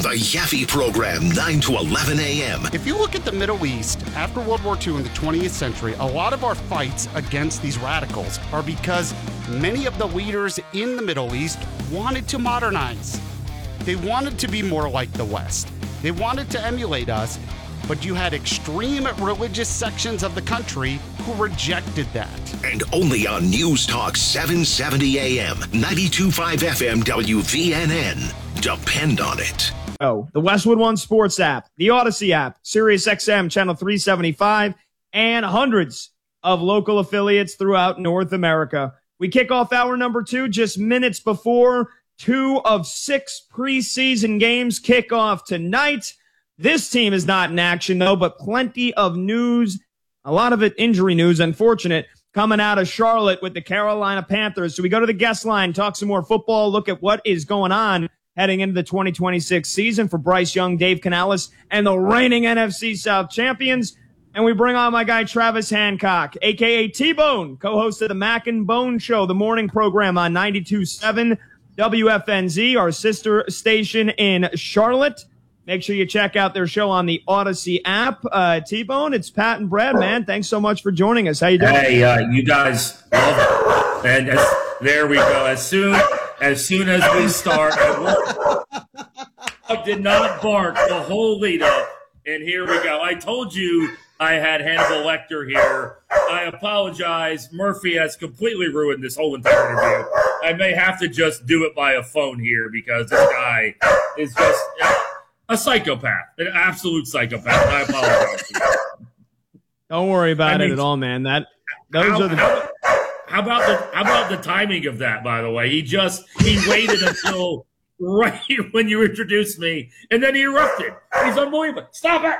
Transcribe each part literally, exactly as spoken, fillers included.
The Yaffe Program, nine to eleven a.m. If you look at the Middle East, after World War Two in the twentieth century, a lot of our fights against these radicals are because many of the leaders in the Middle East wanted to modernize. They wanted to be more like the West. They wanted to emulate us, but you had extreme religious sections of the country who rejected that. And only on News Talk seven seventy a.m., ninety-two point five F M W V N N. Depend on it. Oh, the Westwood One Sports app, the Odyssey app, Sirius X M channel three seventy-five, and hundreds of local affiliates throughout North America. We kick off hour number two just minutes before two of six preseason games kick off tonight. This team is not in action, though, but plenty of news, a lot of it injury news, unfortunate, coming out of Charlotte with the Carolina Panthers. So we go to the guest line, talk some more football, look at what is going on heading into the twenty twenty-six season for Bryce Young, Dave Canales, and the reigning N F C South champions. And we bring on my guy, Travis Hancock, a k a. T-Bone, co-host of the Mac and Bone Show, the morning program on ninety-two point seven W F N Z, our sister station in Charlotte. Make sure you check out their show on the Odyssey app. Uh, T-Bone, it's Pat and Brad, man. Thanks so much for joining us. How you doing? Hey, uh, you guys love it. And as, there we go. As soon as soon as we start, I did not bark the whole lead up, and here we go. I told you I had Hannibal Lecter here. I apologize. Murphy has completely ruined this whole entire interview. I may have to just do it by a phone here because this guy is just a psychopath, an absolute psychopath. I apologize. Don't worry about I it mean, at all, man. That those how, are the. How, how about the how about the timing of that? By the way, he just he waited until right when you introduced me, and then he erupted. He's unbelievable. Stop it!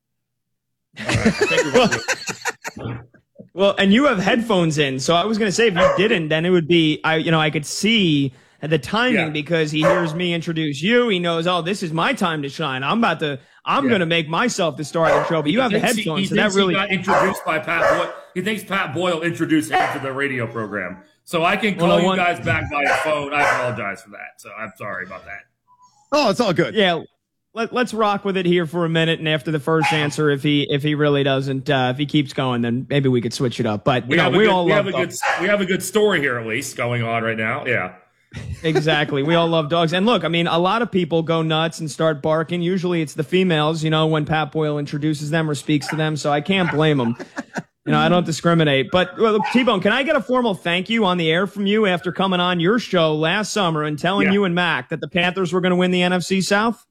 All right, well, and you have headphones in, so I was going to say if you didn't, then it would be I. You know, I could see the timing Yeah. because he hears me introduce you. He knows, oh, this is my time to shine. I'm about to. I'm Yeah. going to make myself the star of the show. But you have the He thinks he- headphones, he so that thinks really. he got introduced by Pat Boyle. He thinks Pat Boyle introduced him to the radio program. So I can call Well, I you want- guys back by phone. I apologize for that. So I'm sorry about that. Oh, it's all good. Yeah, let, let's rock with it here for a minute, and after the first answer, if he if he really doesn't, uh, if he keeps going, then maybe we could switch it up. But you We know, have a we good, all we love have a dogs. good we have a good story here at least going on right now. Yeah. Exactly, we all love dogs. And look, I mean, a lot of people go nuts and start barking. Usually, it's the females, you know, when Pat Boyle introduces them or speaks to them. So I can't blame them. You know, I don't discriminate. But well, T-Bone, can I get a formal thank you on the air from you after coming on your show last summer and telling Yeah. you and Mac that the Panthers were going to win the N F C South?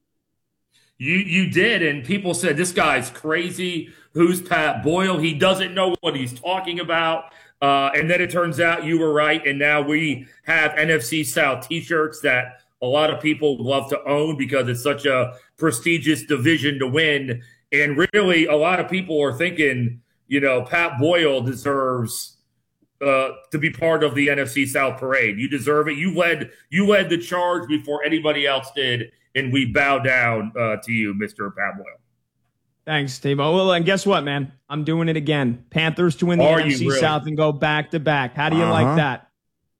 You you did, and people said this guy's crazy. Who's Pat Boyle? He doesn't know what he's talking about. Uh, and then it turns out you were right, and now we have N F C South T-shirts that a lot of people love to own because it's such a prestigious division to win. And really, a lot of people are thinking, you know, Pat Boyle deserves uh, to be part of the N F C South parade. You deserve it. You led you led the charge before anybody else did, and we bow down uh, to you, Mister Pat Boyle. Thanks, Steve-O. Well, and guess what, man? I'm doing it again. Panthers to win the Are N F C you really? South and go back to back. How do you Uh-huh. like that?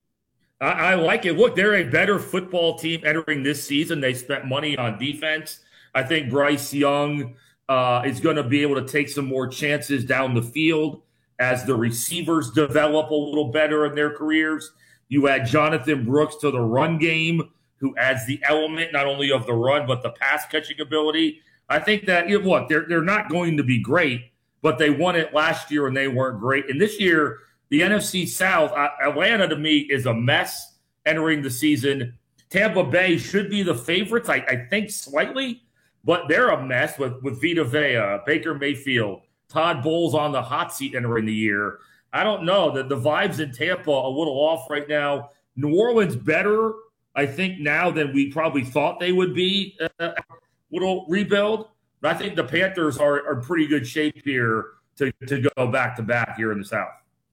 I, I like it. Look, they're a better football team entering this season. They spent money on defense. I think Bryce Young uh, is going to be able to take some more chances down the field as the receivers develop a little better in their careers. You add Jonathan Brooks to the run game, who adds the element not only of the run but the pass catching ability. I think that, you know, look, they're they're not going to be great, but they won it last year and they weren't great. And this year, the N F C South, uh, Atlanta to me is a mess entering the season. Tampa Bay should be the favorites, I, I think slightly, but they're a mess with, with Vita Vea, Baker Mayfield, Todd Bowles on the hot seat entering the year. I don't know. The, the vibes in Tampa a little off right now. New Orleans better, I think, now than we probably thought they would be. Uh, little rebuild, but I think the Panthers are, are in pretty good shape here to, to go back to back here in the South.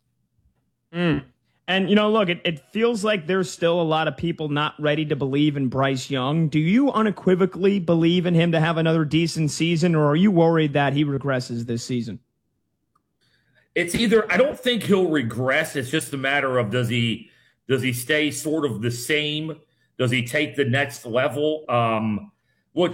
Mm. And, you know, look, it, it feels like there's still a lot of people not ready to believe in Bryce Young. Do you unequivocally believe in him to have another decent season, or are you worried that he regresses this season? It's either, I don't think he'll regress. It's just a matter of does he does he stay sort of the same? Does he take the next level? Um,